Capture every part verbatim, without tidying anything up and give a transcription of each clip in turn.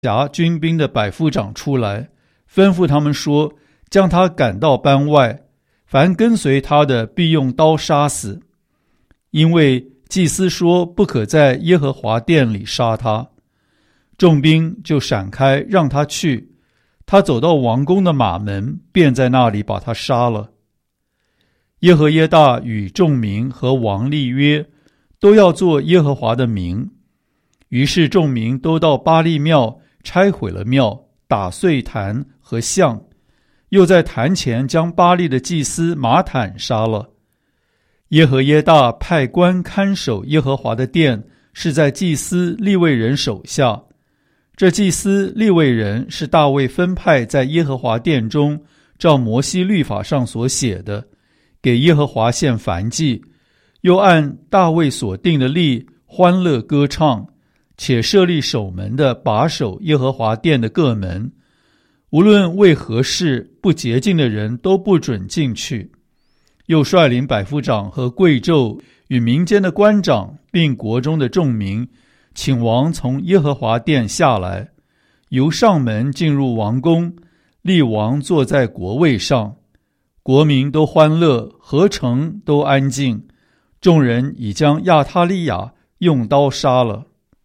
辖军兵的百夫长出来，吩咐他们说，将他赶到班外，凡跟随他的必用刀杀死，因为祭司说不可在耶和华殿里杀他。众兵就闪开，让他去。他走到王宫的马门，便在那里把他杀了。耶和耶大与众民和王立约，都要做耶和华的名。于是众民都到巴力庙，拆毁了庙，打碎坛和像，又在坛前将巴力的祭司马坦杀了。耶和耶大派官看守耶和华的殿，是在祭司利未人手下。这祭司利未人是大卫分派在耶和华殿中，照摩西律法上所写的，给耶和华献燔祭，又按大卫所定的例欢乐歌唱，且设立守门的把守耶和华殿的各门，无论为何事，不洁净的人都不准进去。又率领百夫长和贵胄与民间的官长，并国中的众民，请王从耶和华殿下来，由上门进入王宫，立王坐在国位上。国民都欢乐，合城都安静。众人已将亚他利雅用刀杀了。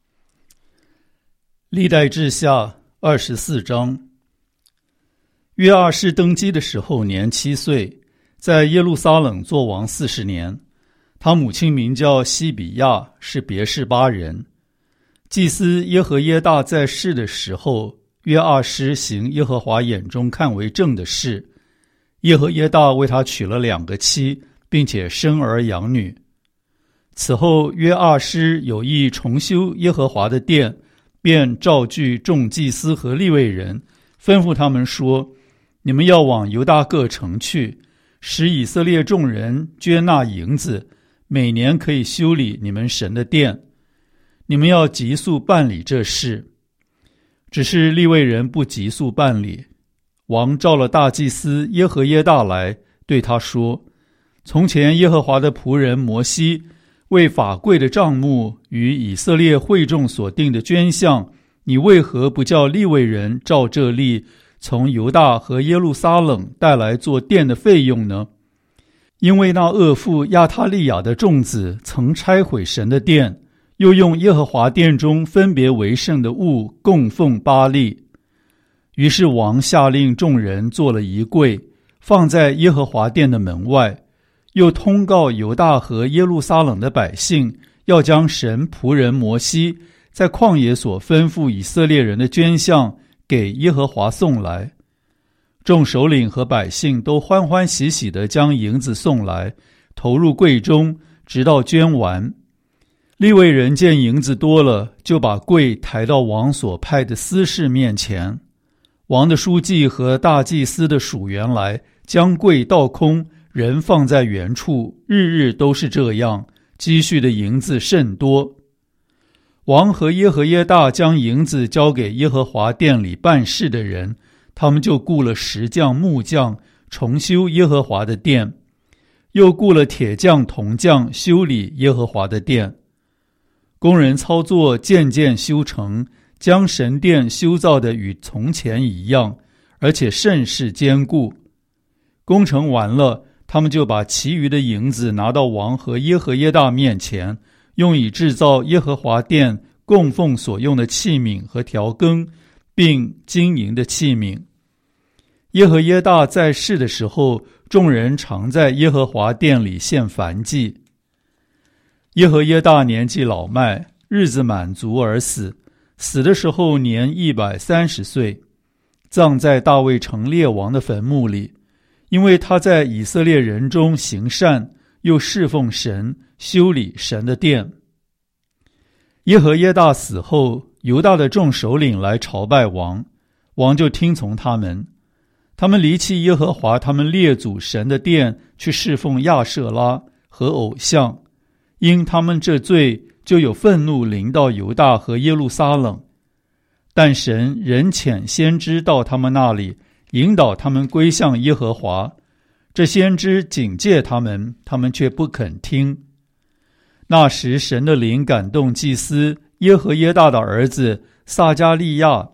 历代志下二十四章。约阿施登基的时候年七岁，在耶路撒冷作王四十年。他母亲名叫西比亚，是别是巴人。祭司耶和耶大在世的时候，约阿施行耶和华眼中看为正的事。耶和耶大为他娶了两个妻，并且生儿养女。此后约阿施有意重修耶和华的殿，便召聚众祭司和利未人，吩咐他们说，你们要往犹大各城去，使以色列众人捐纳银子，每年可以修理你们神的殿。你们要急速办理这事。只是利未人不急速办理。王召了大祭司耶和耶大来，对他说，从前耶和华的仆人摩西为法柜的帐幕与以色列会众所定的捐项，你为何不叫利未人照这例从犹大和耶路撒冷带来做殿的费用呢？因为那恶妇亚他利雅的众子曾拆毁神的殿，又用耶和华殿中分别为圣的物供奉巴力。于是王下令众人做了一柜，放在耶和华殿的门外，又通告犹大和耶路撒冷的百姓，要将神仆人摩西在旷野所吩咐以色列人的捐项给耶和华送来。众首领和百姓都欢欢喜喜地将银子送来，投入柜中，直到捐完。利未人见银子多了，就把柜抬到王所派的司事面前。王的书记和大祭司的属员来，将柜倒空，人放在原处，日日都是这样，积蓄的银子甚多。王和耶和耶大将银子交给耶和华殿里办事的人，他们就雇了石匠木匠，重修耶和华的殿，又雇了铁匠铜匠修理耶和华的殿。工人操作渐渐修成，将神殿修造的与从前一样，而且甚是坚固。工程完了，他们就把其余的银子拿到王和耶和耶大面前，用以制造耶和华殿供奉所用的器皿和调羹，并金银的器皿。耶和耶大在世的时候，众人常在耶和华殿里献燔祭。耶和耶大年纪老迈，日子满足而死，死的时候年一百三十岁，葬在大卫城列王的坟墓里，因为他在以色列人中行善，又侍奉神，修理神的殿。耶和耶大死后，犹大的众首领来朝拜王，王就听从他们。他们离弃耶和华他们列祖神的殿，去侍奉亚舍拉和偶像，因他们这罪，就有愤怒临到犹大和耶路撒冷。但神仍遣先知到他们那里，引导他们归向耶和华。这先知警戒他们，他们却不肯听。那时神的灵感动祭司耶和耶大的儿子撒迦利亚，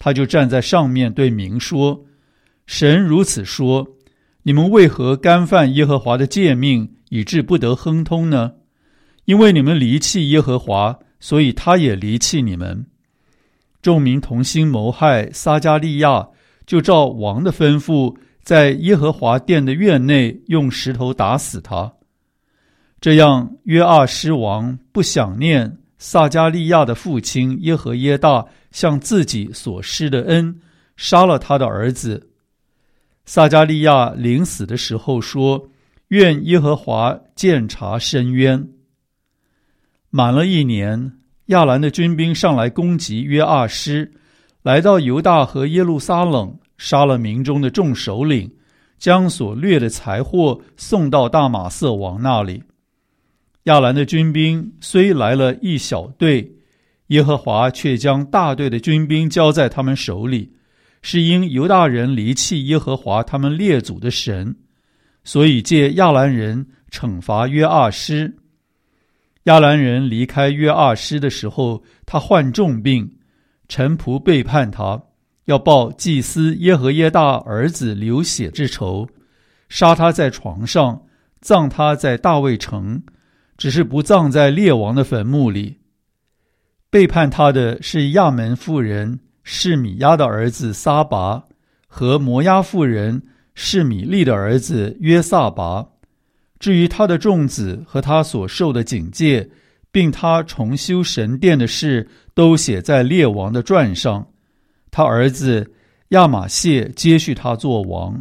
他就站在上面对民说：神如此说，你们为何干犯耶和华的诫命，以致不得亨通呢？因为你们离弃耶和华，所以他也离弃你们。众民同心谋害撒迦利亚，就照王的吩咐，在耶和华殿的院内用石头打死他。这样约阿施王不想念撒迦利亚的父亲耶和耶大向自己所施的恩，杀了他的儿子。撒迦利亚临死的时候说：愿耶和华鉴察深渊。满了一年，亚兰的军兵上来攻击约阿施，来到犹大和耶路撒冷，杀了民中的众首领，将所掠的财货送到大马色王那里。亚兰的军兵虽来了一小队，耶和华却将大队的军兵交在他们手里，是因犹大人离弃耶和华他们列祖的神，所以借亚兰人惩罚约阿施。亚兰人离开约阿施的时候，他患重病，臣仆背叛他，要报祭司耶和耶大儿子流血之仇，杀他在床上，葬他在大卫城，只是不葬在列王的坟墓里。背叛他的是亚门妇人示米亚的儿子撒拔，和摩押妇人示米利的儿子约撒拔。至于他的众子和他所受的警戒，并他重修神殿的事，都写在列王的传上。他儿子亚玛谢接续他做王。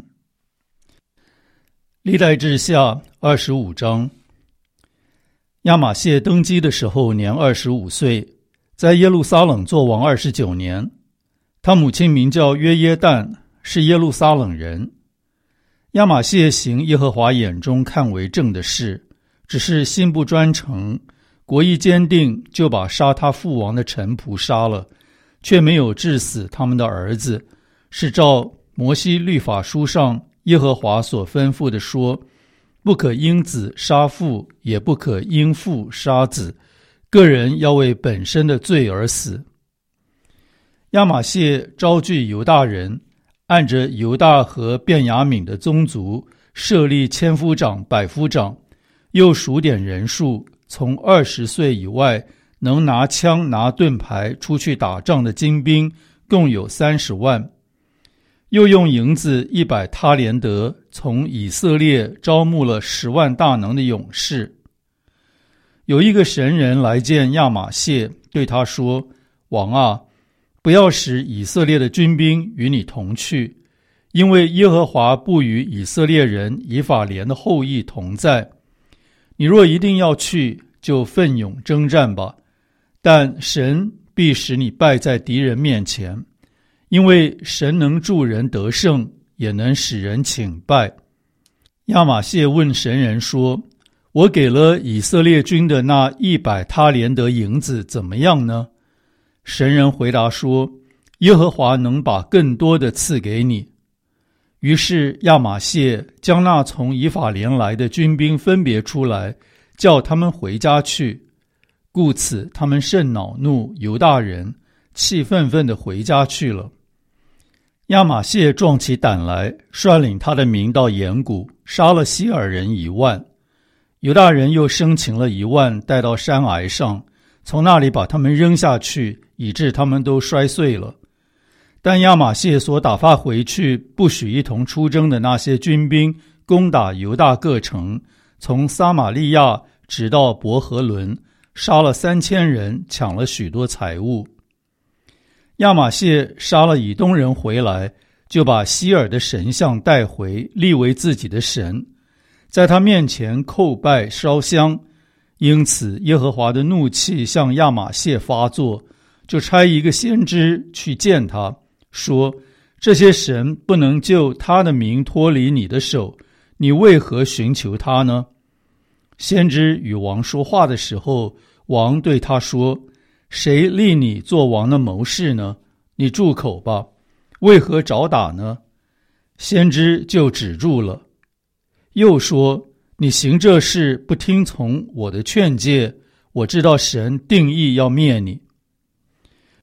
历代志下二十五章。亚玛谢登基的时候年二十五岁，在耶路撒冷做王二十九年。他母亲名叫约耶旦，是耶路撒冷人。亚玛谢行耶和华眼中看为正的事，只是心不专诚，国意坚定，就把杀他父王的臣仆杀了，却没有治死他们的儿子，是照摩西律法书上耶和华所吩咐的说：不可因子杀父，也不可因父杀子，个人要为本身的罪而死。亚玛谢招聚犹大人，按着犹大和便雅悯的宗族，设立千夫长、百夫长，又数点人数，从二十岁以外能拿枪拿盾牌出去打仗的精兵共有三十万。又用银子一百他连得，从以色列招募了十万大能的勇士。有一个神人来见亚玛谢，对他说：王啊，不要使以色列的军兵与你同去，因为耶和华不与以色列人以法莲的后裔同在。你若一定要去，就奋勇征战吧，但神必使你败在敌人面前，因为神能助人得胜，也能使人倾败。亚玛谢问神人说：我给了以色列军的那一百他连得银子怎么样呢？神人回答说：耶和华能把更多的赐给你。于是亚玛谢将那从以法莲来的军兵分别出来，叫他们回家去。故此他们甚恼怒犹大人，气愤愤地回家去了。亚玛谢壮起胆来，率领他的民到岩谷，杀了希尔人一万。犹大人又生擒了一万，带到山崖上，从那里把他们扔下去，以致他们都摔碎了。但亚玛谢所打发回去不许一同出征的那些军兵，攻打犹大各城，从撒玛利亚直到伯和伦，杀了三千人，抢了许多财物。亚玛谢杀了以东人回来，就把希尔的神像带回，立为自己的神，在他面前叩拜烧香。因此耶和华的怒气向亚玛谢发作，就差一个先知去见他，说：这些神不能救他的民脱离你的手，你为何寻求他呢？先知与王说话的时候，王对他说：谁立你做王的谋士呢？你住口吧，为何找打呢？先知就止住了。又说：你行这事不听从我的劝诫，我知道神定义要灭你。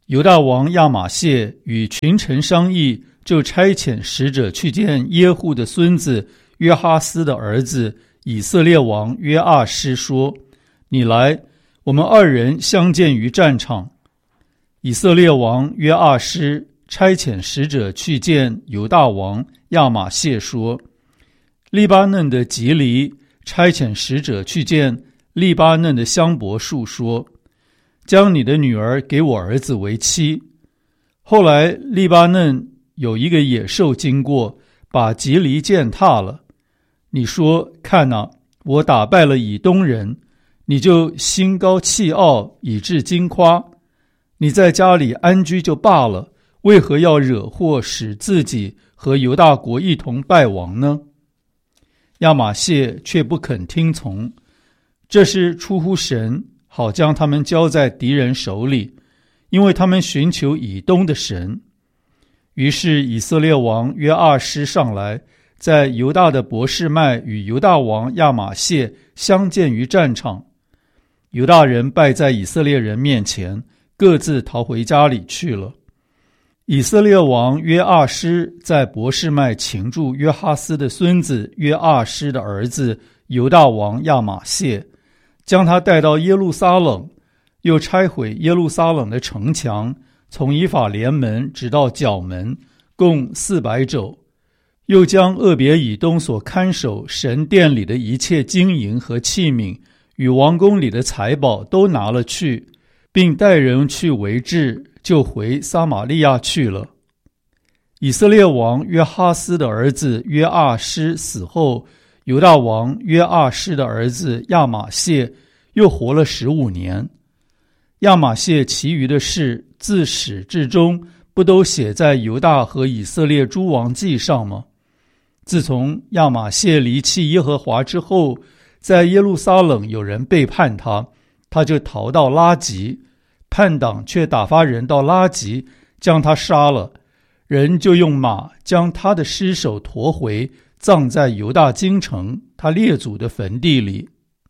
犹大王亚玛谢与群臣商议，就差遣使者去见耶户的孙子约哈斯的儿子以色列王约阿施，说：你来，我们二人相见于战场。以色列王约阿施差遣使者去见犹大王亚玛谢，说：利巴嫩的吉黎差遣使者去见利巴嫩的香柏树，说：将你的女儿给我儿子为妻。后来利巴嫩有一个野兽经过，把吉黎践踏了。你说：看哪，我打败了以东人，你就心高气傲，以致惊夸。你在家里安居就罢了，为何要惹祸，使自己和犹大国一同败亡呢？亚玛谢却不肯听从，这是出乎神，好将他们交在敌人手里，因为他们寻求以东的神。于是以色列王约阿施上来，在犹大的伯示麦与犹大王亚玛谢相见于战场。犹大人败在以色列人面前，各自逃回家里去了。以色列王约阿施在伯示麦擒住约哈斯的孙子约阿施的儿子犹大王亚玛谢，将他带到耶路撒冷，又拆毁耶路撒冷的城墙，从以法莲门直到角门，共四百肘。又将俄别以东所看守神殿里的一切金银和器皿，与王宫里的财宝都拿了去，并带人去围治，就回撒玛利亚去了。以色列王约哈斯的儿子约阿施死后，犹大王约阿施的儿子亚玛谢又活了十五年。亚玛谢其余的事，自始至终不都写在犹大和以色列诸王记上吗？自从亚玛谢离弃耶和华之后，在耶路撒冷有人背叛他，他就逃到拉吉，叛党却打发人到拉吉，将他杀了。人就用马将他的尸首驮回，葬在犹大京城他列祖的坟地里。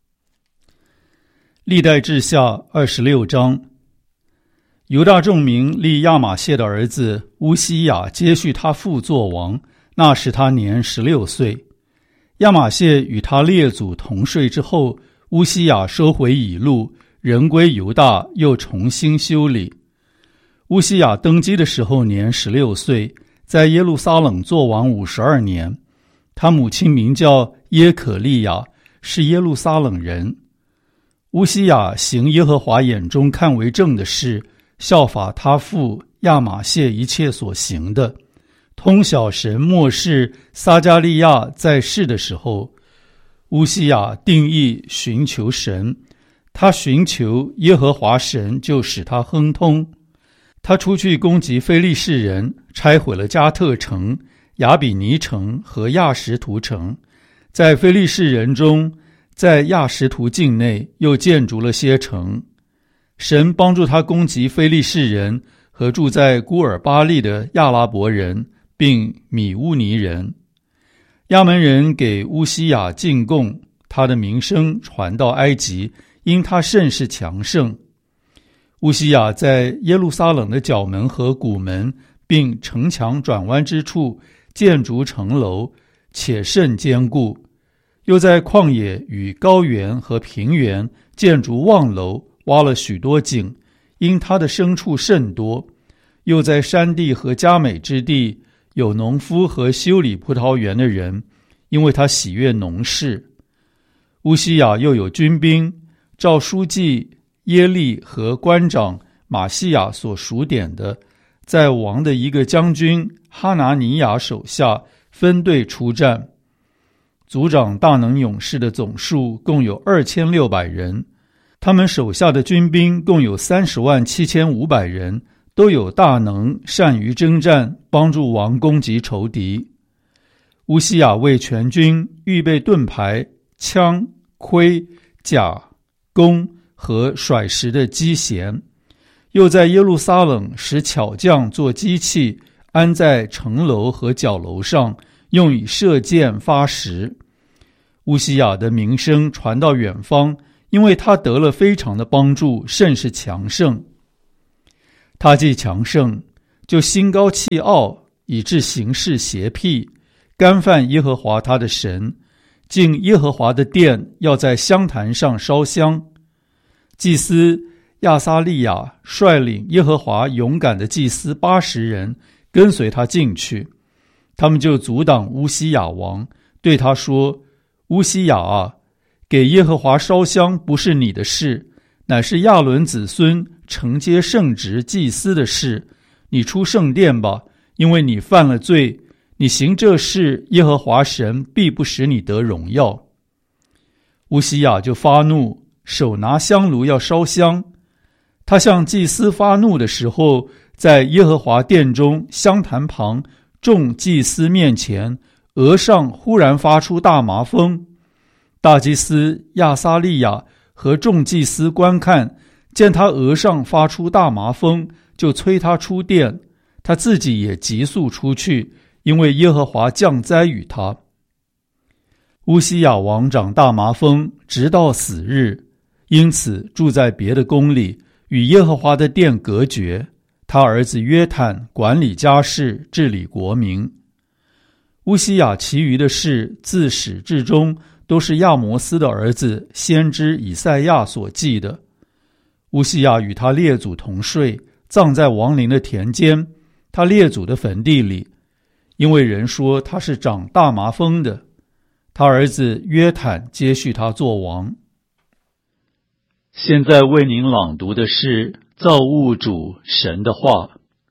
历代志下二十六章。犹大众民立亚玛谢的儿子乌西雅接续他父作王，那时他年十六岁。亚玛谢与他列祖同睡之后，乌西雅收回以路，人归犹大，又重新修理。乌西雅登基的时候年十六岁，在耶路撒冷作王五十二年。他母亲名叫耶可利亚，是耶路撒冷人。乌西雅行耶和华眼中看为正的事，效法他父亚玛谢一切所行的，通晓神末世撒迦利亚在世的时候。乌西雅定义寻求神，他寻求耶和华神，就使他亨通。他出去攻击非利士人，拆毁了加特城、亚比尼城和亚什图城。在非利士人中，在亚什图境内又建筑了些城。神帮助他攻击非利士人和住在孤尔巴利的亚拉伯人，并米乌尼人。亚门人给乌西雅进贡，他的名声传到埃及，因他甚是强盛。乌西雅在耶路撒冷的角门和谷门，并城墙转弯之处建筑城楼，且甚坚固。又在旷野与高原和平原建筑望楼，挖了许多井，因他的牲畜甚多。又在山地和佳美之地有农夫和修理葡萄园的人，因为他喜悦农事。乌西雅又有军兵，照书记耶利和官长马西亚所数点的，在王的一个将军哈拿尼亚手下分队出战。族长大能勇士的总数共有二千六百人，他们手下的军兵共有三十万七千五百人，都有大能，善于征战，帮助王攻击仇敌。乌西雅为全军预备盾牌、枪、盔、甲、弓和甩石的机弦，又在耶路撒冷使巧匠做机器，安在城楼和角楼上，用以射箭发石。乌西雅的名声传到远方，因为他得了非常的帮助，甚是强盛。 他既强盛，就心高气傲，以致行事邪僻，干犯耶和华他的神，进耶和华的殿，要在香坛上烧香。祭司亚撒利雅率领耶和华勇敢的祭司八十人跟随他进去，他们就阻挡乌西雅王，对他说：乌西雅啊，给耶和华烧香不是你的事，乃是亚伦子孙承接圣职祭司的事。你出圣殿吧，因为你犯了罪，你行这事，耶和华神必不使你得荣耀。乌西雅就发怒，手拿香炉要烧香。他向祭司发怒的时候，在耶和华殿中香坛旁众祭司面前，额上忽然发出大麻风。大祭司亚撒利雅和众祭司观看，见他额上发出大麻风，就催他出殿，他自己也急速出去，因为耶和华降灾与他。乌西雅王长大麻风，直到死日，因此住在别的宫里，与耶和华的殿隔绝。他儿子约坦管理家事，治理国民。乌西雅其余的事，自始至终都是亚摩斯的儿子先知以赛亚所记的。乌西雅与他列祖同睡，葬在王陵的田间，他列祖的坟地里，因为人说他是长大麻风的。他儿子约坦接续他做王。现在为您朗读的是造物主神的话。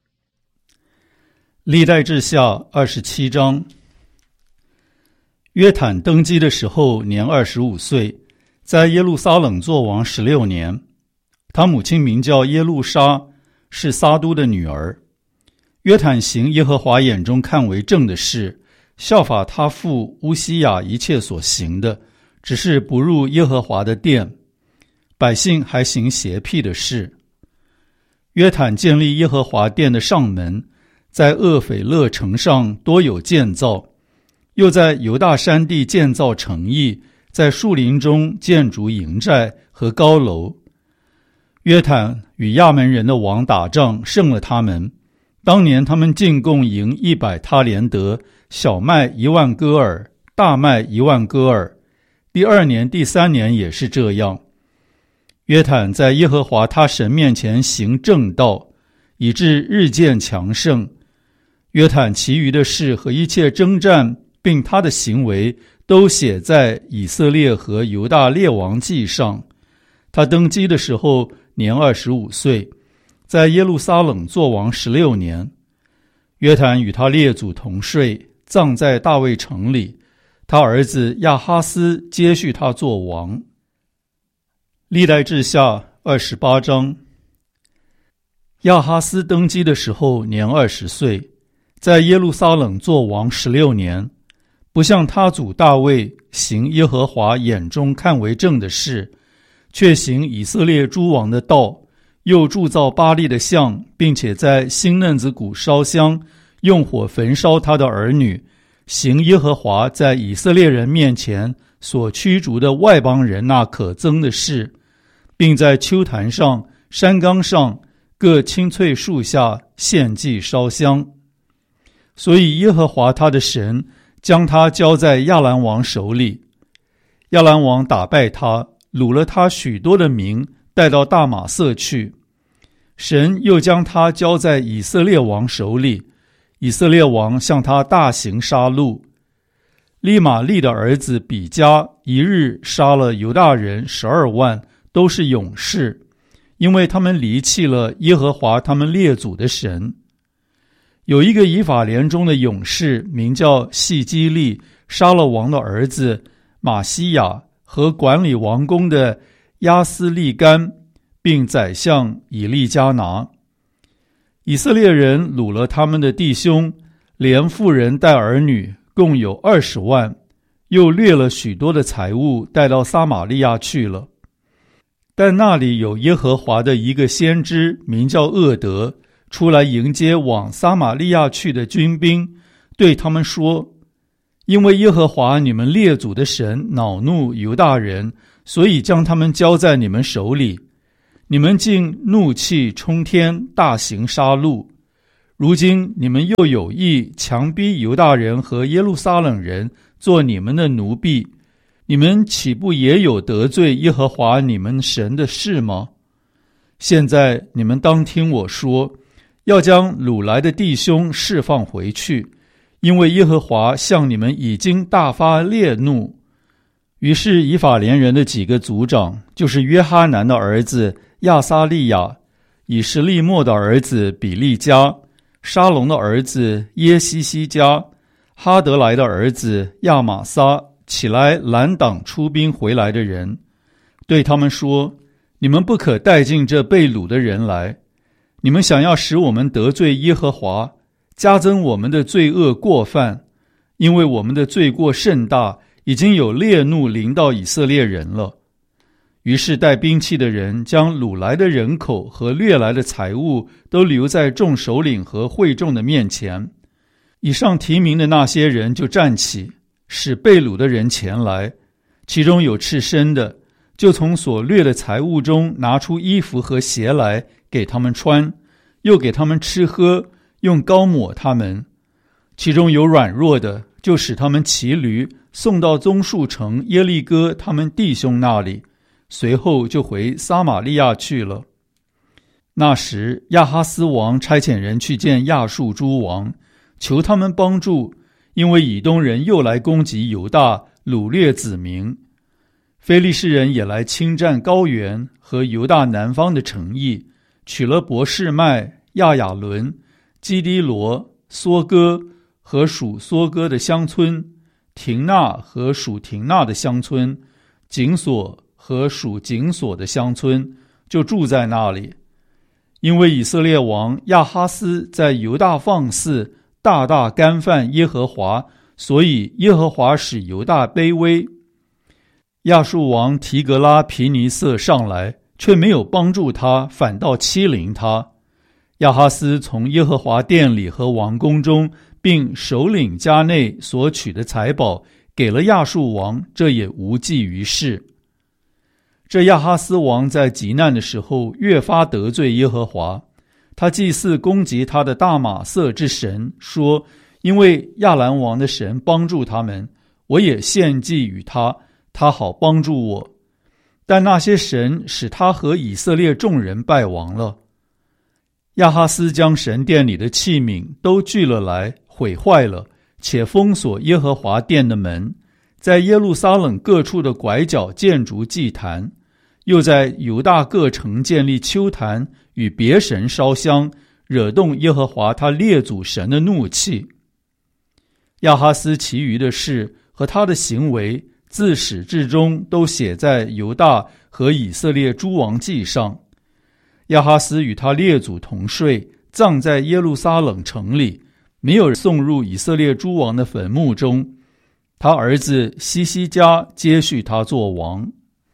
历代志下二十七章。约坦登基的时候年二十五岁，在耶路撒冷作王十六年。他母亲名叫耶路沙，是撒都的女儿。约坦行耶和华眼中看为正的事，效法他父乌西雅一切所行的，只是不入耶和华的殿。百姓还行邪僻的事。约坦建立耶和华殿的上门，在厄斐勒城上多有建造，又在犹大山地建造城邑，在树林中建筑营寨和高楼。约坦与亚门人的王打仗，胜了他们。当年他们进贡营一百他连德，小麦一万戈尔，大麦一万戈尔。第二年、第三年也是这样。约坦在耶和华他神面前行正道，以致日渐强盛。约坦其余的事和一切征战，并他的行为，都写在以色列和犹大列王记上。他登基的时候年二十五岁，在耶路撒冷作王十六年。约坦与他列祖同睡，葬在大卫城里。他儿子亚哈斯接续他作王。历代志下二十八章。亚哈斯登基的时候年二十岁，在耶路撒冷作王十六年。不像他祖大卫行耶和华眼中看为正的事，却行以色列诸王的道，又铸造巴力的像，并且在新嫩子谷烧香，用火焚烧他的儿女，行耶和华在以色列人面前所驱逐的外邦人那可憎的事，并在丘坛上、山冈上各青翠树下献祭烧香。所以耶和华他的神将他交在亚兰王手里。亚兰王打败他，掳了他许多的民，带到大马色去。神又将他交在以色列王手里，以色列王向他大行杀戮。利玛利的儿子比加一日杀了犹大人十二万，都是勇士，因为他们离弃了耶和华他们列祖的神。有一个以法莲中的勇士，名叫细基利，杀了王的儿子马西亚和管理王宫的亚斯利干，并宰相以利加拿。以色列人掳了他们的弟兄，连妇人带儿女，共有二十万，又掠了许多的财物，带到撒玛利亚去了。但那里有耶和华的一个先知，名叫厄德，出来迎接往撒玛利亚去的军兵，对他们说：因为耶和华你们列祖的神恼怒犹大人，所以将他们交在你们手里。 你们竟怒气冲天，大行杀戮。如今你们又有意强逼犹大人和耶路撒冷人做你们的奴婢，你们岂不也有得罪耶和华你们神的事吗？现在你们当听我说，要将掳来的弟兄释放回去，因为耶和华向你们已经大发烈怒。于是以法莲人的几个族长，就是约哈南的儿子亚撒利亚、以实利末的儿子比利加、沙龙的儿子耶西西加、哈德来的儿子亚玛撒，起来拦挡出兵回来的人，对他们说：你们不可带进这被掳的人来，你们想要使我们得罪耶和华，加增我们的罪恶过犯，因为我们的罪过甚大，已经有烈怒临到以色列人了。于是带兵器的人将掳来的人口和掠来的财物都留在众首领和会众的面前。以上提名的那些人就站起，使被掳的人前来，其中有赤身的，就从所掠的财物中拿出衣服和鞋来给他们穿，又给他们吃喝，用膏抹他们。其中有软弱的，就使他们骑驴送到棕树城耶利哥他们弟兄那里，随后就回撒玛利亚去了。那时亚哈斯王差遣人去见亚述诸王，求他们帮助，因为以东人又来攻击犹大，掳掠子民。非利士人也来侵占高原和犹大南方的城邑，取了伯示麦、亚雅伦、基低罗、梭哥和属梭哥的乡村，廷纳和属廷纳的乡村，紧所和属紧所的乡村，就住在那里。因为以色列王亚哈斯在犹大放肆，大大干犯耶和华，所以耶和华使犹大卑微。亚述王提格拉皮尼瑟上来，却没有帮助他，反倒欺凌他。亚哈斯从耶和华殿里和王宫中并首领家内所取的财宝给了亚述王，这也无济于事。这亚哈斯王在极难的时候越发得罪耶和华，他祭祀攻击他的大马色之神，说：因为亚兰王的神帮助他们，我也献祭与他，他好帮助我。但那些神使他和以色列众人败亡了。亚哈斯将神殿里的器皿都聚了来，毁坏了，且封锁耶和华殿的门，在耶路撒冷各处的拐角建筑祭坛，又在犹大各城建立丘坛，与别神烧香，惹动耶和华他列祖神的怒气。亚哈斯其余的事和他的行为，自始至终都写在犹大和以色列诸王记上。亚哈斯与他列祖同睡，葬在耶路撒冷城里，没有送入以色列诸王的坟墓中。他儿子西西家接续他做王。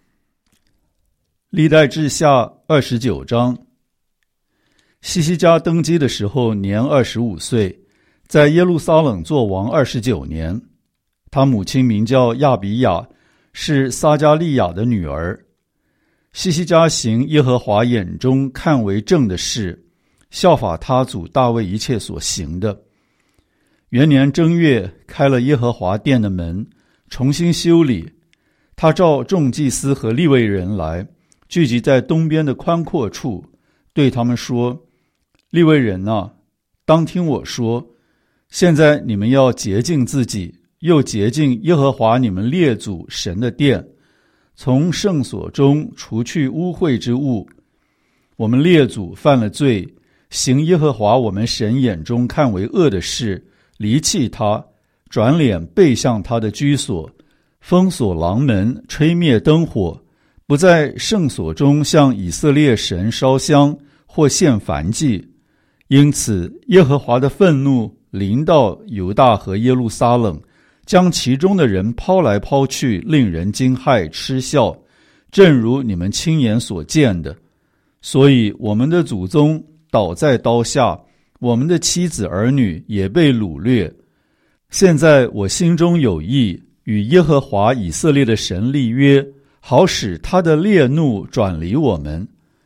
历代志下二十九章。西西家登基的时候年二十五岁，在耶路撒冷做王二十九年。他母亲名叫亚比雅，是撒加利亚的女儿。西西家行耶和华眼中看为正的事，效法他祖大卫一切所行的。元年正月，开了耶和华殿的门，重新修理。他召众祭司和利未人来，聚集在东边的宽阔处，对他们说：利未人啊，当听我说，现在你们要洁净自己，又洁净耶和华你们列祖神的殿，从圣所中除去污秽之物。我们列祖犯了罪，行耶和华我们神眼中看为恶的事，离弃他，转脸背向他的居所，封锁廊门，吹灭灯火，不在圣所中向以色列神烧香或献燔祭。因此耶和华的愤怒临到犹大和耶路撒冷，将其中的人抛来抛去，令人惊骇嗤笑，正如你们亲眼所见的。所以我们的祖宗倒在刀下，我们的妻子儿女也被掳掠。现在我心中有意，与耶和华以色列的神立约，好使他的烈怒转离我们。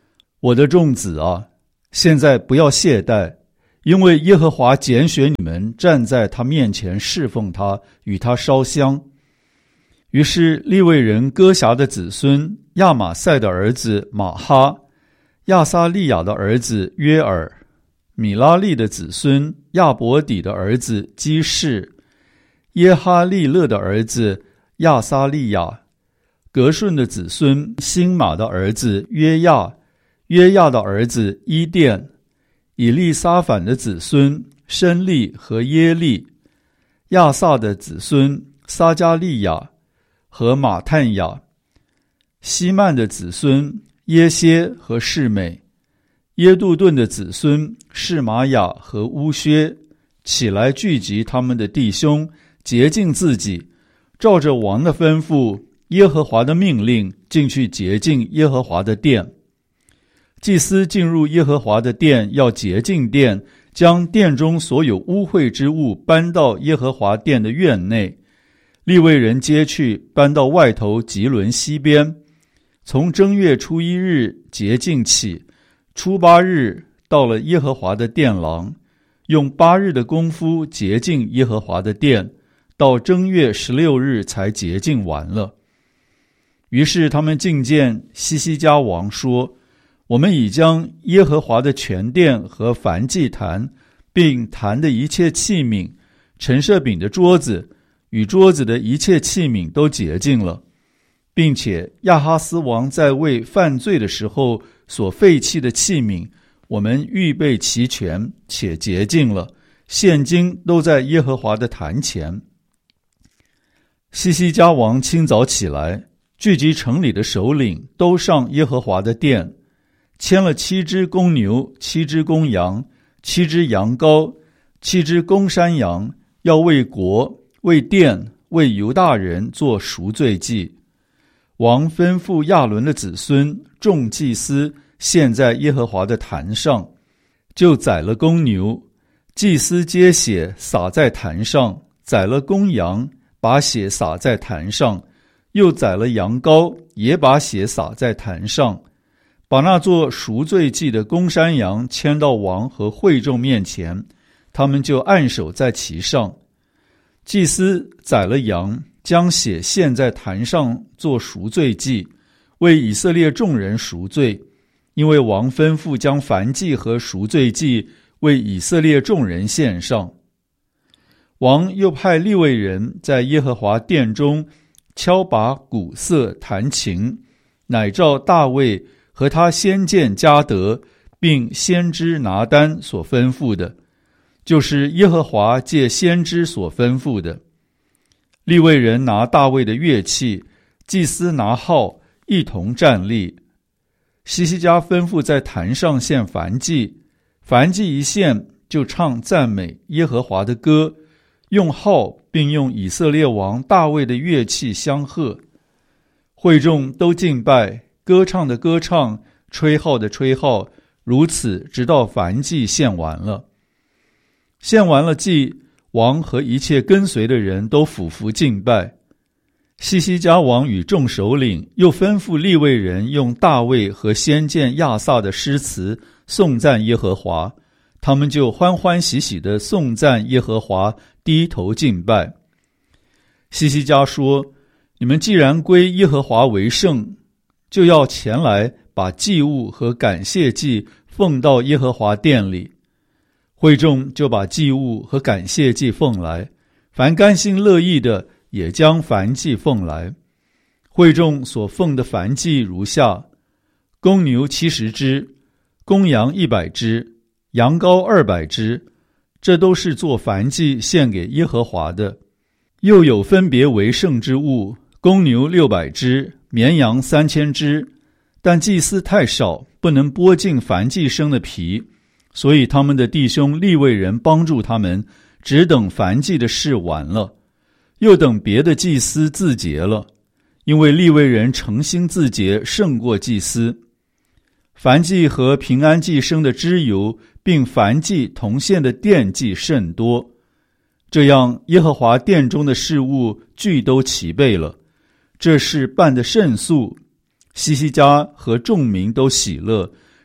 我的众子啊，现在不要懈怠，因为耶和华拣选你们站在他面前侍奉他，与他烧香。于是利未人歌辖的子孙亚玛赛的儿子马哈，亚撒利亚的儿子约尔，米拉利的子孙亚伯底的儿子基士，耶哈利勒的儿子亚撒利亚，革顺的子孙辛玛的儿子约亚，约亚的儿子伊甸，以利撒反的子孙申利和耶利，亚萨的子孙撒加利亚和马探雅，希曼的子孙耶歇和示美，耶杜顿的子孙示玛雅和乌薛，起来聚集他们的弟兄，洁净自己，照着王的吩咐，耶和华的命令，进去洁净耶和华的殿。祭司进入耶和华的殿，要洁净殿，将殿中所有污秽之物搬到耶和华殿的院内。利未人接去，搬到外头吉伦西边。从正月初一日洁净起，初八日到了耶和华的殿廊，用八日的功夫洁净耶和华的殿，到正月十六日才洁净完了。于是他们进见西西家王说，我们已将耶和华的全殿和燔祭坛，并坛的一切器皿，陈设饼的桌子与桌子的一切器皿都洁净了，并且亚哈斯王在位犯罪的时候所废弃的器皿，我们预备齐全且洁净了，现今都在耶和华的坛前。西西家王清早起来，聚集城里的首领，都上耶和华的殿，牵了七只公牛，七只公羊，七只羊羔，七只公山羊，要为国为殿为犹大人做赎罪祭。王吩咐亚伦的子孙众祭司献在耶和华的坛上，就宰了公牛，祭司接血洒在坛上，宰了公羊，把血洒在坛上，又宰了羊羔，也把血洒在坛上，把那做赎罪祭的公山羊牵到王和会众面前，他们就按手在其上。祭司宰了羊，将血献在坛上做赎罪祭，为以色列众人赎罪，因为王吩咐将燔祭和赎罪祭为以色列众人献上。王又派利未人在耶和华殿中敲拔、鼓瑟、弹琴，乃照大卫和他先见迦得并先知拿单所吩咐的，就是耶和华借先知所吩咐的。利未人拿大卫的乐器，祭司拿号，一同站立。西西家吩咐在坛上献燔祭，燔祭一献，就唱赞美耶和华的歌，用号并用以色列王大卫的乐器相和。会众都敬拜，歌唱的歌唱，吹号的吹号，如此直到燔祭献完了。献完了祭，王和一切跟随的人都俯伏敬拜。西西家王与众首领又吩咐利未人用大卫和先见亚萨的诗词颂赞耶和华，他们就欢欢喜喜地颂赞耶和华，低头敬拜。西西家说，你们既然归耶和华为圣，就要前来把祭物和感谢祭奉到耶和华殿里。会众就把祭物和感谢祭奉来，凡甘心乐意的也将燔祭奉来。会众所奉的燔祭如下：公牛七十只，公羊一百只，羊羔二百只，这都是做燔祭献给耶和华的。又有分别为圣之物，公牛六百只，绵羊三千只，但祭司太少，不能剥尽燔祭生的皮，所以他们的弟兄利未人帮助他们，只等燔祭的事完了，又等别的祭司自洁了，因为利未人诚心自洁胜过祭司。燔祭和平安祭生的脂油，并燔祭同献的奠祭甚多，这样耶和华殿中的事物俱都齐备了。这事办得甚速，西西家和众民都喜乐，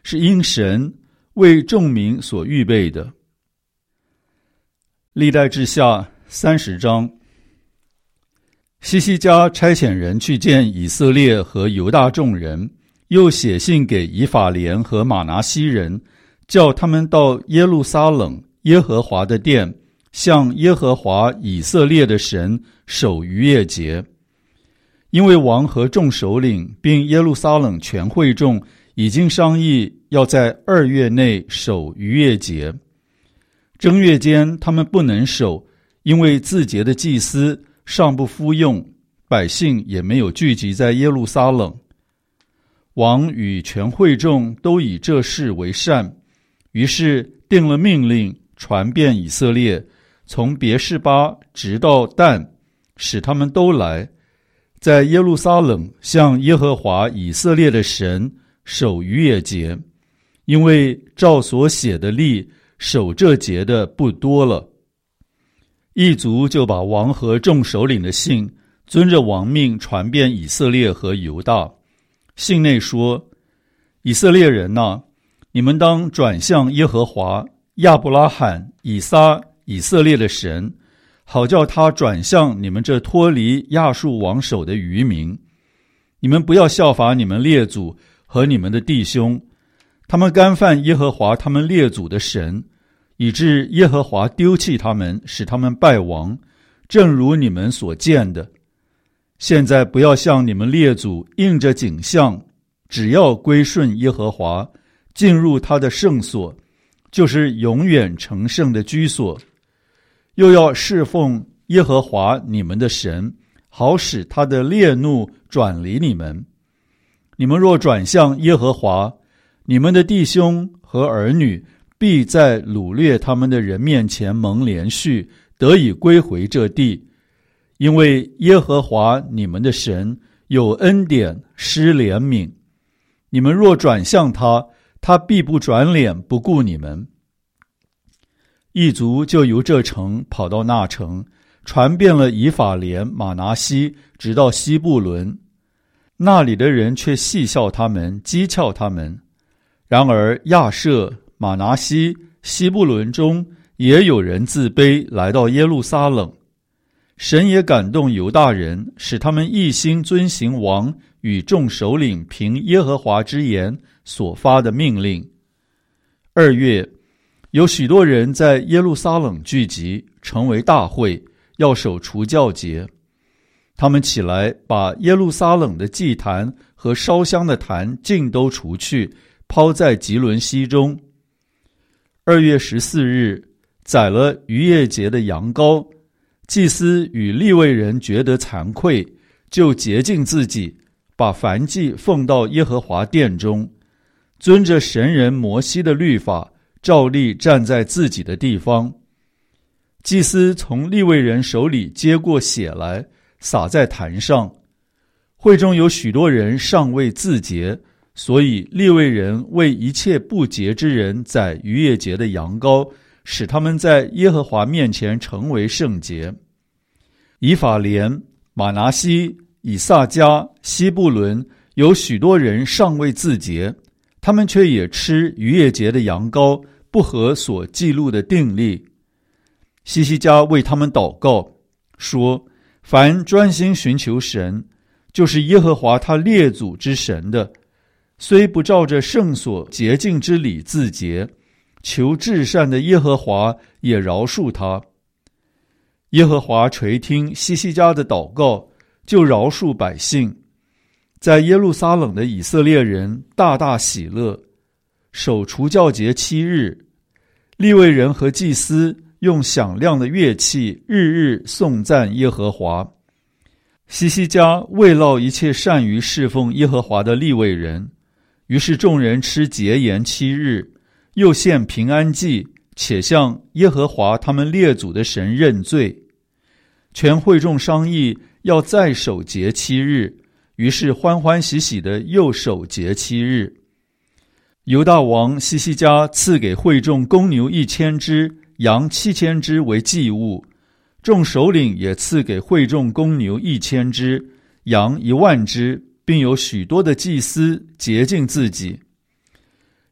是因神为众民所预备的。历代志下三十章。西西家差遣人去见以色列和犹大众人，又写信给以法莲和玛拿西人，叫他们到耶路撒冷耶和华的殿，向耶和华以色列的神守逾越节。因为王和众首领并耶路撒冷全会众已经商议要在二月内守逾越节。正月间他们不能守，因为自节的祭司尚不敷用，百姓也没有聚集在耶路撒冷。王与全会众都以这事为善，于是定了命令，传遍以色列，从别是巴直到但，使他们都来，在耶路撒冷向耶和华以色列的神守逾越节，因为照所写的例，守这节的不多了。一族就把王和众首领的信遵着王命传遍以色列和犹大。信内说：以色列人哪，你们当转向耶和华亚伯拉罕、以撒、以色列的神，好叫他转向你们这脱离亚述王手的余民。你们不要效法你们列祖和你们的弟兄，他们干犯耶和华他们列祖的神，以致耶和华丢弃他们，使他们败亡，正如你们所见的。现在不要像你们列祖应着景象，只要归顺耶和华，进入他的圣所，就是永远成圣的居所，又要侍奉耶和华你们的神，好使他的烈怒转离你们。你们若转向耶和华，你们的弟兄和儿女必在掳掠他们的人面前蒙连续，得以归回这地。因为耶和华你们的神有恩典，施怜悯。你们若转向他，他必不转脸不顾你们。一族就由这城跑到那城，传遍了以法莲、玛拿西，直到西布伦。那里的人却戏笑他们，讥诮他们。然而亚舍、玛拿西、西布伦中也有人自卑，来到耶路撒冷。神也感动犹大人，使他们一心遵行王与众首领凭耶和华之言所发的命令。二月，有许多人在耶路撒冷聚集，成为大会，要守除酵节。他们起来，把耶路撒冷的祭坛和烧香的坛尽都除去，抛在吉伦溪中。二月十四日，宰了逾越节的羊羔。祭司与利未人觉得惭愧，就洁净自己，把燔祭奉到耶和华殿中，遵着神人摩西的律法，照例站在自己的地方。祭司从利未人手里接过血来，洒在坛上。会中有许多人尚未自洁，所以利未人为一切不洁之人宰逾越节的羊羔，使他们在耶和华面前成为圣洁。以法莲、玛拿西、以萨迦、西布伦有许多人尚未自洁，他们却也吃逾越节的羊羔，不合所记录的定例。西西家为他们祷告，说：凡专心寻求神，就是耶和华他列祖之神的，虽不照着圣所洁净之礼自洁，求至善的耶和华也饶恕他。耶和华垂听西西家的祷告，就饶恕百姓。在耶路撒冷的以色列人大大喜乐，守除酵节七日。利未人和祭司用响亮的乐器，日日颂赞耶和华。西西家慰劳一切善于侍奉耶和华的利未人，于是众人吃节言七日，又献平安祭，且向耶和华他们列祖的神认罪。全会众商议要再守节七日，于是欢欢喜喜的又守节七日。犹大王西西家赐给会众公牛一千只，羊七千只为祭物。众首领也赐给会众公牛一千只，羊一万只，并有许多的祭司洁净自己。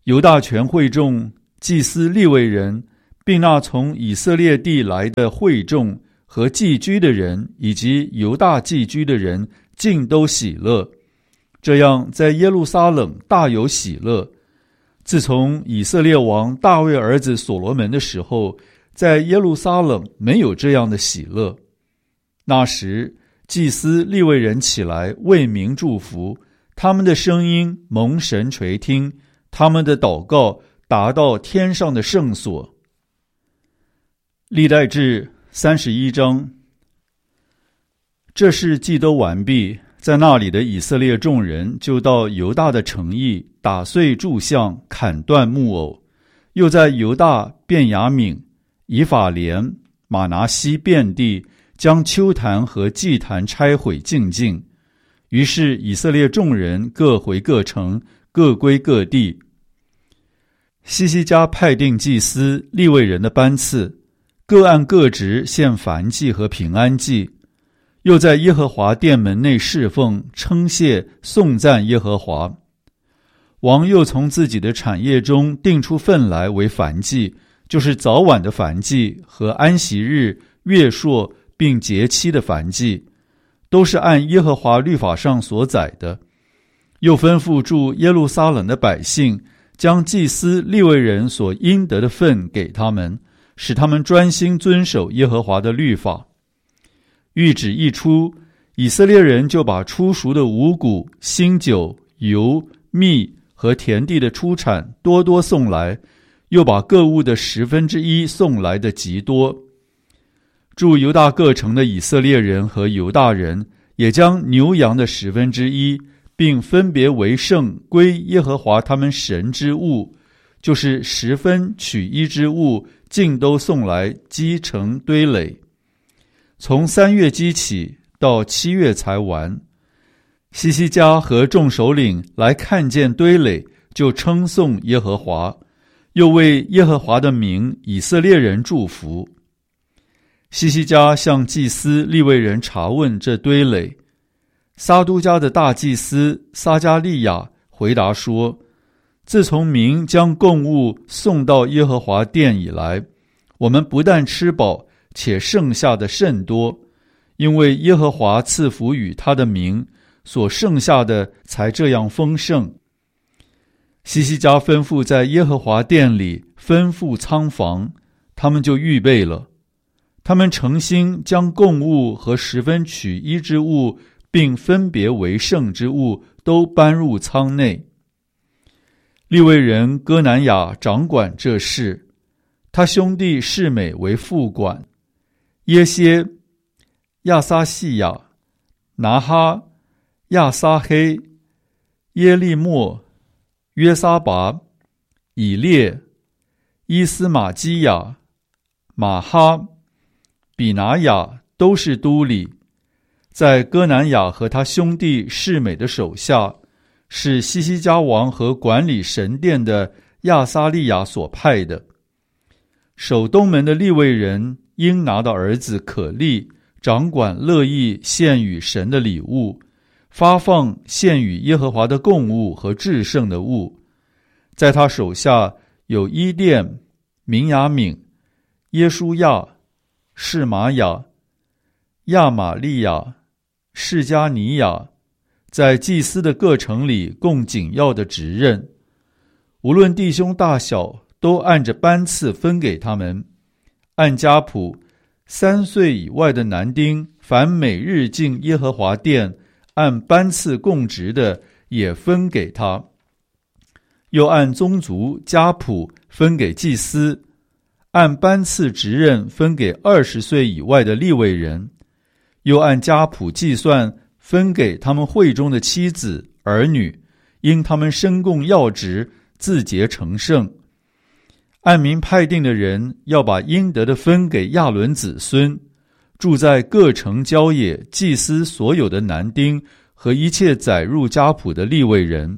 犹大全会众、祭司利未人，并那从以色列地来的会众和寄居的人，以及犹大寄居的人，尽都喜乐。这样在耶路撒冷大有喜乐。自从以色列王大卫儿子所罗门的时候，在耶路撒冷没有这样的喜乐。那时祭司利未人起来为民祝福，他们的声音蒙神垂听，他们的祷告达到天上的圣所。历代志三十一章。这事既都完毕，在那里的以色列众人就到犹大的城邑，打碎柱像，砍断木偶，又在犹大、便雅悯、以法莲、马拿西遍地将丘坛和祭坛拆毁净尽。于是以色列众人各回各城，各归各地。希西家派定祭司利未人的班次，各按各职献燔祭和平安祭，又在耶和华殿门内侍奉，称谢颂赞耶和华。王又从自己的产业中定出份来为燔祭，就是早晚的燔祭和安息日、月朔并节期的燔祭，都是按耶和华律法上所载的。又吩咐住耶路撒冷的百姓，将祭司利未人所应得的份给他们，使他们专心遵守耶和华的律法。谕旨一出，以色列人就把初熟的五谷、新酒、油、蜜和田地的出产多多送来，又把各物的十分之一送来的极多。住犹大各城的以色列人和犹大人，也将牛羊的十分之一，并分别为圣归耶和华他们神之物，就是十分取一之物，尽都送来积成堆垒。从三月积起，到七月才完。希西家和众首领来看见堆垒，就称颂耶和华，又为耶和华的名以色列人祝福。希西家向祭司利未人查问这堆垒。撒都家的大祭司撒加利亚回答说，自从民将供物送到耶和华殿以来，我们不但吃饱，且剩下的甚多，因为耶和华赐福与他的民，所剩下的才这样丰盛。希西家吩咐在耶和华殿里吩咐仓房，他们就预备了。他们诚心将供物和十分取一之物，并分别为圣之物都搬入仓内。利未人哥南雅掌管这事，他兄弟示美为副管。耶歇、亚撒细亚、拿哈、亚撒黑、耶利末、约撒拔、以列、伊斯玛基亚、马哈、比拿雅都是都里，在哥南雅和他兄弟示美的手下，是西西家王和管理神殿的亚撒利亚所派的。守东门的利未人应拿的儿子可利掌管乐意献与神的礼物，发放献与耶和华的供物和至圣的物。在他手下有伊甸、明雅敏、耶书亚、示玛雅、亚玛利亚、示加尼亚，在祭司的各城里供紧要的职任。无论弟兄大小，都按着班次分给他们。按家谱，三岁以外的男丁，凡每日进耶和华殿按班次供职的，也分给他。又按宗族家谱分给祭司，按班次职任分给二十岁以外的利未人。又按家谱计算，分给他们会中的妻子儿女，因他们身供要职，自洁成圣。按名派定的人，要把应得的分给亚伦子孙。住在各城郊野祭司所有的男丁和一切载入家谱的利未人。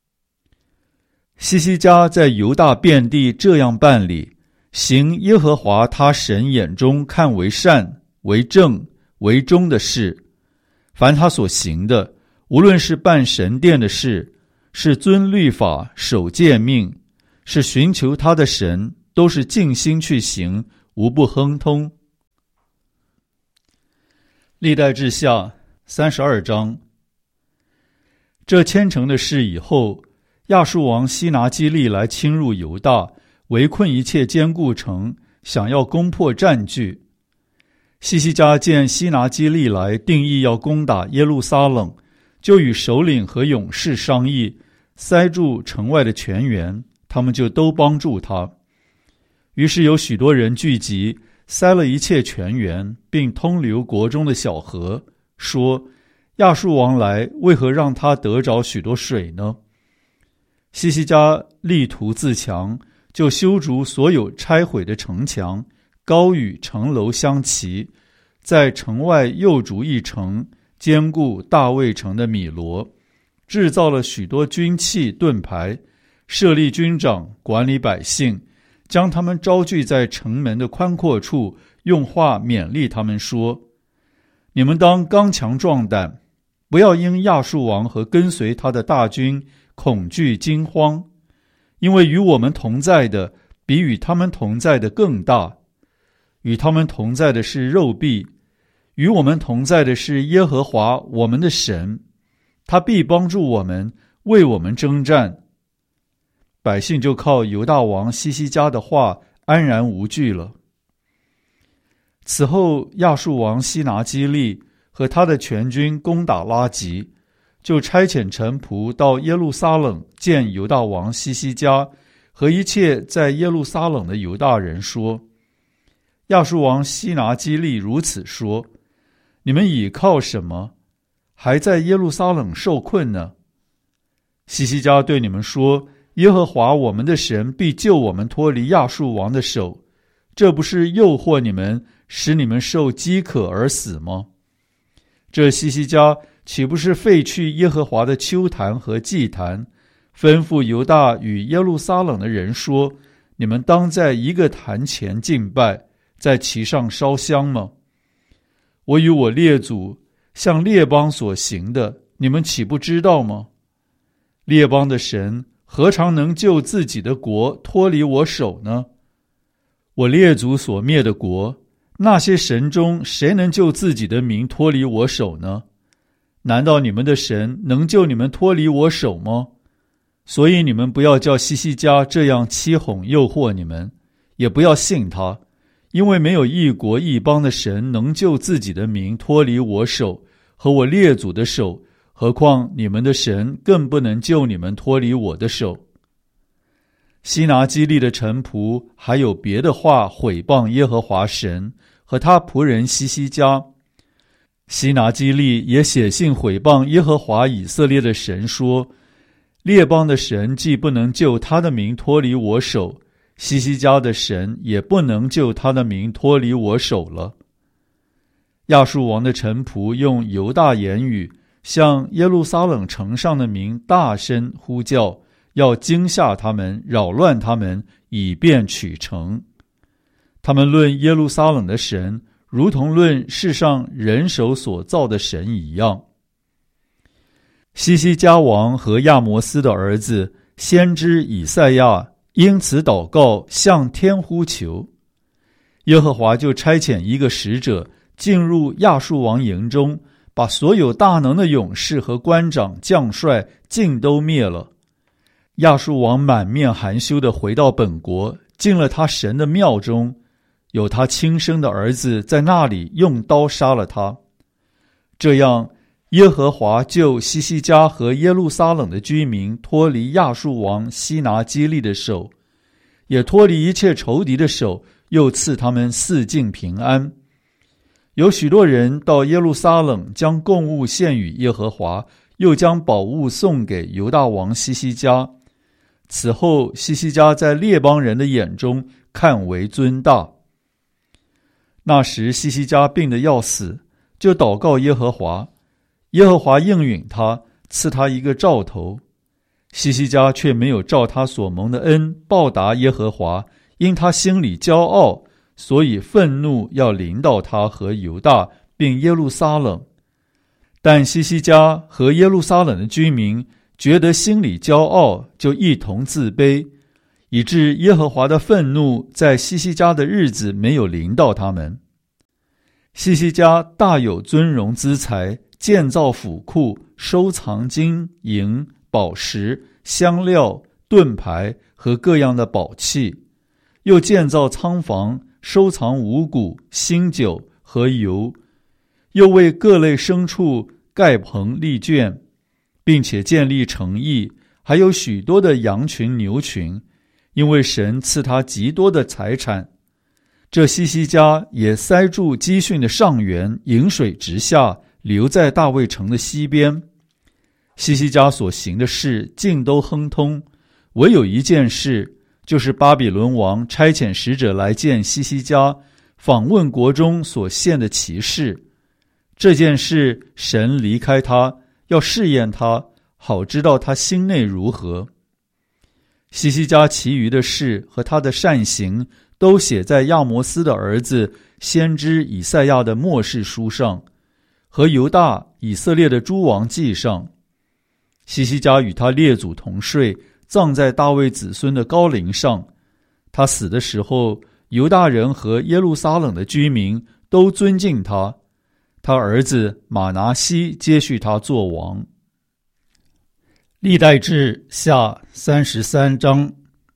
希西家在犹大遍地这样办理，行耶和华他神眼中看为善、为正、为忠的事。凡他所行的，无论是办神殿的事，是遵律法、守诫命， 是寻求他的神，都是尽心去行，无不亨通。历代志下三十二章。这千城的事以后，亚述王西拿基立来侵入犹大，围困一切坚固城，想要攻破占据。西西家见西拿基立来，定义要攻打耶路撒冷，就与首领和勇士商议，塞住城外的泉源，他们就都帮助他。于是有许多人聚集，塞了一切泉源，并通流国中的小河，说：亚述王来，为何让他得着许多水呢？西西家力图自强，就修筑所有拆毁的城墙，高与城楼相齐，在城外又筑一城，坚固大卫城的米罗，制造了许多军器盾牌，设立军长管理百姓，将他们招聚在城门的宽阔处，用话勉励他们说：你们当刚强壮胆，不要因亚述王和跟随他的大军恐惧惊慌，因为与我们同在的比与他们同在的更大。与他们同在的是肉臂，与我们同在的是耶和华我们的神，他必帮助我们，为我们征战。百姓就靠犹大王西西家的话安然无惧了。此后亚述王西拿基立和他的全军攻打拉吉，就差遣臣仆到耶路撒冷见犹大王西西家和一切在耶路撒冷的犹大人，说：亚述王西拿基立如此说，你们倚靠什么，还在耶路撒冷受困呢？西西家对你们说：耶和华我们的神必救我们脱离亚述王的手，这不是诱惑你们，使你们受饥渴而死吗？这西西家岂不是废去耶和华的丘坛和祭坛，吩咐犹大与耶路撒冷的人说：你们当在一个坛前敬拜，在其上烧香吗？我与我列祖向列邦所行的，你们岂不知道吗？列邦的神何尝能救自己的国脱离我手呢？我列祖所灭的国，那些神中谁能救自己的民脱离我手呢？难道你们的神能救你们脱离我手吗？所以你们不要叫西西家这样欺哄诱惑你们，也不要信他，因为没有一国一邦的神能救自己的民脱离我手和我列祖的手，何况你们的神更不能救你们脱离我的手。西拿基立的臣仆还有别的话毁谤耶和华神和他仆人西西家。西拿基立也写信毁谤耶和华以色列的神，说：列邦的神既不能救他的民脱离我手，西西家的神也不能救他的民脱离我手了。亚述王的臣仆用犹大言语向耶路撒冷城上的民大声呼叫，要惊吓他们，扰乱他们，以便取城。他们论耶路撒冷的神，如同论世上人手所造的神一样。西西家王和亚摩斯的儿子先知以赛亚因此祷告，向天呼求。耶和华就差遣一个使者进入亚述王营中，把所有大能的勇士和官长将帅尽都灭了。亚述王满面含羞地回到本国，进了他神的庙中，有他亲生的儿子在那里用刀杀了他。这样耶和华救西西家和耶路撒冷的居民脱离亚述王西拿基立的手，也脱离一切仇敌的手，又赐他们四境平安。有许多人到耶路撒冷，将供物献与耶和华，又将宝物送给犹大王西西家。此后西西家在列邦人的眼中看为尊大。那时西西家病得要死，就祷告耶和华，耶和华应允他，赐他一个兆头。西西家却没有照他所蒙的恩报答耶和华，因他心里骄傲，所以愤怒要临到他和犹大并耶路撒冷。但西西家和耶路撒冷的居民觉得心里骄傲，就一同自卑， 以致耶和华的愤怒在西西家的日子没有临到他们。西西家大有尊荣资财，建造府库，收藏金银宝石、香料、盾牌和各样的宝器，又建造仓房，收藏五谷、新酒和油，又为各类牲畜盖棚立圈，并且建立城邑，还有许多的羊群牛群，因为神赐他极多的财产。这西西家也塞住基训的上源，引水直下，流在大卫城的西边。西西家所行的事尽都亨通，唯有一件事，就是巴比伦王差遣使者来见西西家，访问国中所献的奇事。这件事神离开他，要试验他，好知道他心内如何。西西家其余的事和他的善行都写在亚摩斯的儿子先知以赛亚的末世书上，和犹大以色列的诸王记上。西西家与他列祖同睡，葬在大卫子孙的高陵上。他死的时候，犹大人和耶路撒冷的居民都尊敬他。他儿子马拿西接续他做王。历代志下三十三章。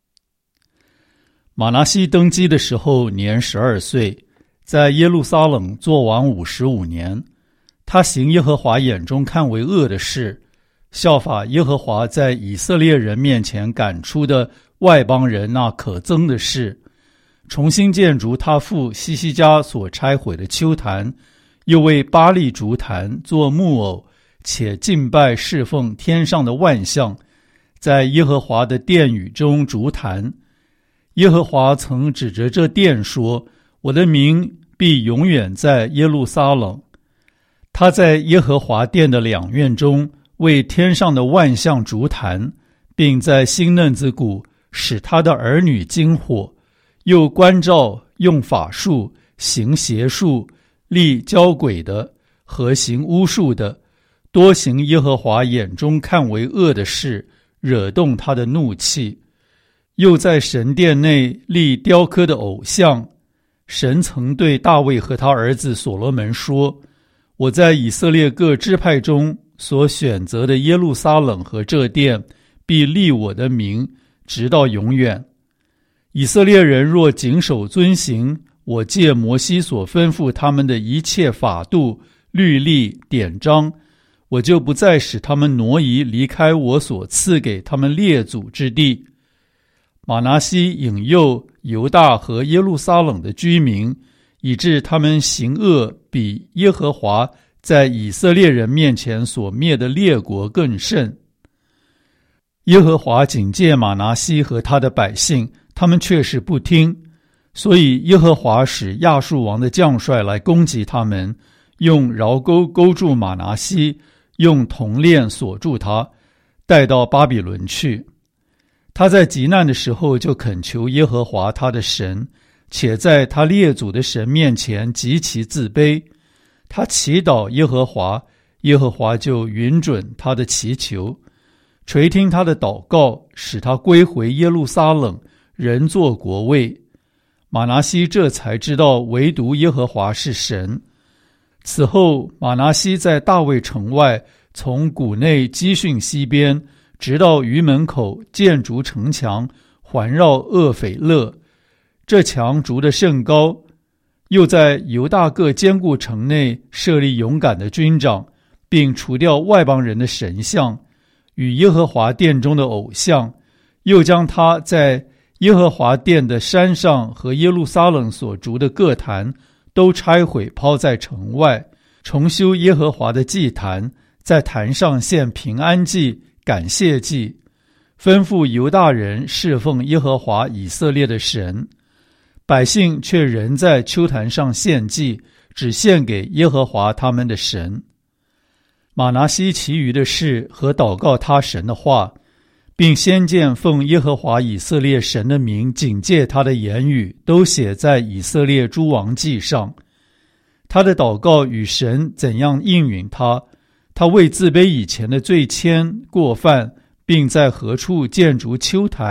马拿西登基的时候年十二岁，在耶路撒冷做王五十五年。他行耶和华眼中看为恶的事，效法耶和华在以色列人面前赶出的外邦人那可憎的事，重新建筑他父西西家所拆毁的丘坛，又为巴力筑坛做木偶，且敬拜侍奉天上的万象，在耶和华的殿宇中筑坛。耶和华曾指着这殿说，我的名必永远在耶路撒冷。他在耶和华殿的两院中为天上的万象筑坛，并在新嫩子谷使他的儿女经火，又关照用法术、行邪术、立交鬼的和行巫术的，多行耶和华眼中看为恶的事，惹动他的怒气。又在神殿内立雕刻的偶像。神曾对大卫和他儿子所罗门说，我在以色列各支派中所选择的耶路撒冷和这殿，必立我的名，直到永远。以色列人若谨守遵行我借摩西所吩咐他们的一切法度、律例、典章，我就不再使他们挪移离开我所赐给他们列祖之地。马拿西引诱犹大和耶路撒冷的居民，以致他们行恶比耶和华在以色列人面前所灭的列国更甚。耶和华警戒马拿西和他的百姓，他们却是不听，所以耶和华使亚述王的将帅来攻击他们，用桡钩勾住马拿西，用铜链锁住他，带到巴比伦去。他在极难的时候就恳求耶和华他的神，且在他列祖的神面前极其自卑。他祈祷耶和华，耶和华就允准他的祈求，垂听他的祷告，使他归回耶路撒冷，人作国位。马拿西这才知道唯独耶和华是神。此后马拿西在大卫城外，从谷内基训西边，直到鱼门口建筑城墙，环绕厄斐勒。这墙筑得甚高，又在犹大各坚固城内设立勇敢的军长，并除掉外邦人的神像与耶和华殿中的偶像，又将他在耶和华殿的山上和耶路撒冷所筑的各坛都拆毁，抛在城外，重修耶和华的祭坛，在坛上献平安祭、感谢祭，吩咐犹大人侍奉耶和华以色列的神。百姓却仍在丘坛上献祭，只献给耶和华他们的神。马拿西其余的事和祷告他神的话，并先见奉耶和华以色列神的名警戒他的言语，都写在以色列诸王记上。他的祷告与神怎样应允他，他为自卑以前的罪愆过犯，并在何处建筑丘坛，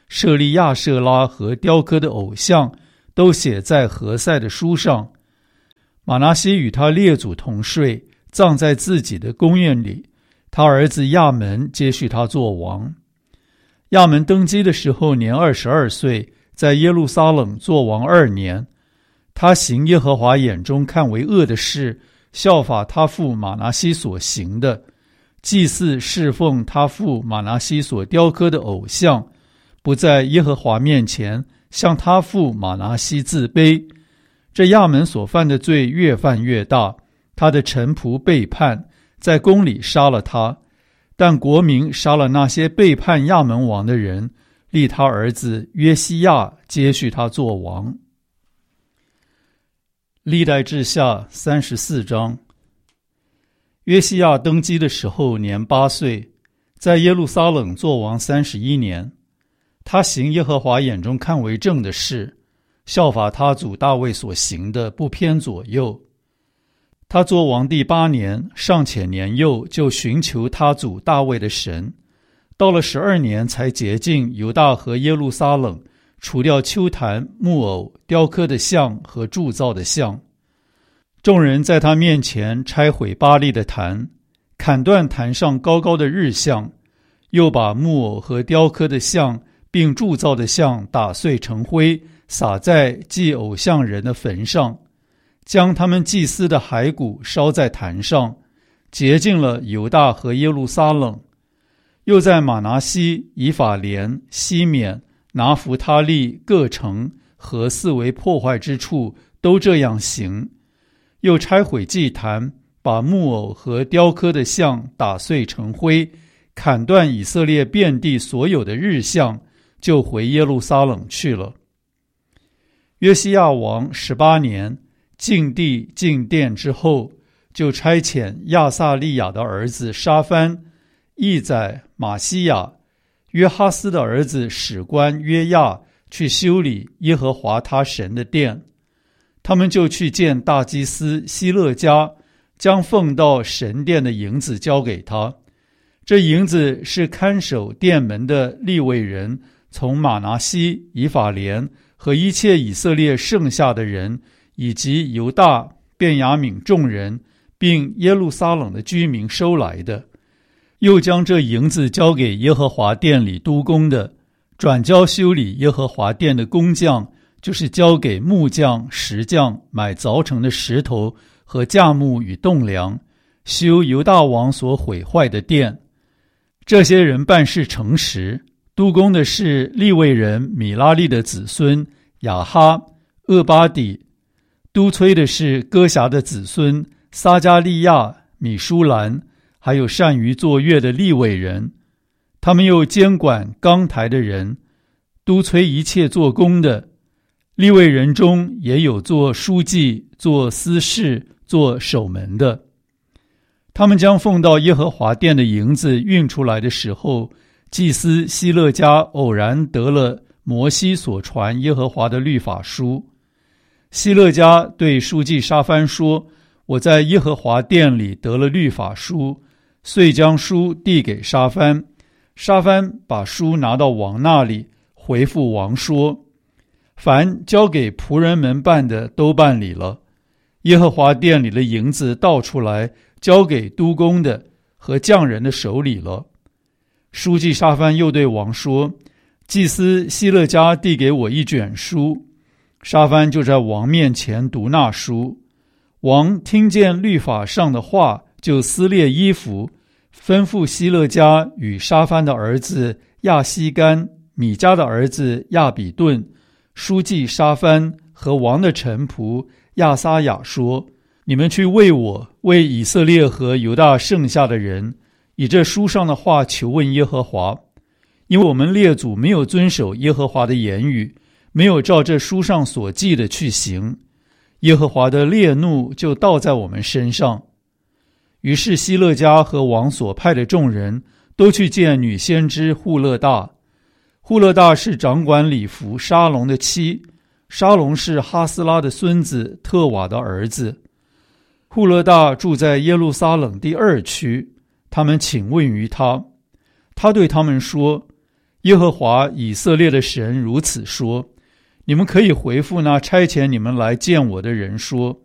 设立亚舍拉和雕刻的偶像，都写在何塞的书上。马拿西与他列祖同睡，葬在自己的宫院里。他儿子亚门接续他做王。亚门登基的时候年二十二岁，在耶路撒冷做王二年。他行耶和华眼中看为恶的事，效法他父马拿西所行的，祭祀侍奉他父马拿西所雕刻的偶像，不在耶和华面前向他父马拿西自卑。这亚门所犯的罪越犯越大，他的臣仆背叛，在宫里杀了他。但国民杀了那些背叛亚门王的人，立他儿子约西亚接续他做王。历代志下三十四章。约西亚登基的时候年八岁，在耶路撒冷做王三十一年。他行耶和华眼中看为正的事，效法他祖大卫所行的，不偏左右。他做王第八年，尚且年幼，就寻求他祖大卫的神。到了十二年，才洁净犹大和耶路撒冷，除掉丘坛、木偶、雕刻的像和铸造的像。众人在他面前拆毁巴力的坛，砍断坛上高高的日像，又把木偶和雕刻的像并铸造的像打碎成灰，撒在祭偶像人的坟上，将他们祭司的骸骨烧在坛上，洁净了犹大和耶路撒冷。又在马拿西、以法莲、西缅、拿弗他利各城和四围破坏之处都这样行。又拆毁祭坛，把木偶和雕刻的像打碎成灰，砍断以色列遍地所有的日像，就回耶路撒冷去了。约西亚王十八年，进地进殿之后，就差遣亚撒利雅的儿子沙番、义宰、马西亚、约哈斯的儿子史官约亚去修理耶和华他神的殿。他们就去见大祭司希勒家，将奉到神殿的银子交给他。这银子是看守殿门的利未人从马拿西、以法莲和一切以色列剩下的人，以及犹大、便雅悯众人，并耶路撒冷的居民收来的。又将这银子交给耶和华殿里督工的，转交修理耶和华殿的工匠，就是交给木匠、石匠买凿成的石头和架木与栋梁，修犹大王所毁坏的殿。这些人办事诚实，督工的是利未人米拉利的子孙亚哈、厄巴底，督催的是歌辖的子孙撒加利亚、米舒兰，还有善于作乐的利未人。他们又监管钢台的人，督催一切做工的。利未人中也有做书记、做司事、做守门的。他们将奉到耶和华殿的银子运出来的时候，祭司希勒家偶然得了摩西所传耶和华的律法书。希勒家对书记沙番说：我在耶和华殿里得了律法书，遂将书递给沙番。沙番把书拿到王那里，回复王说：凡交给仆人们办的都办理了，耶和华殿里的银子倒出来，交给督工的和匠人的手里了。书记沙番又对王说：祭司希勒家递给我一卷书。沙番就在王面前读那书。王听见律法上的话，就撕裂衣服，吩咐希勒家与沙番的儿子亚西干、米迦的儿子亚比顿、书记沙番和王的臣仆亚撒雅说：你们去为我、为以色列和犹大剩下的人，以这书上的话求问耶和华，因为我们列祖没有遵守耶和华的言语，没有照这书上所记的去行，耶和华的烈怒就倒在我们身上。于是希勒家和王所派的众人都去见女先知户勒大。户勒大是掌管礼服沙龙的妻，沙龙是哈斯拉的孙子特瓦的儿子。户勒大住在耶路撒冷第二区，他们请问于他。他对他们说： 耶和华以色列的神如此说：你们可以回复那差遣你们来见我的人说：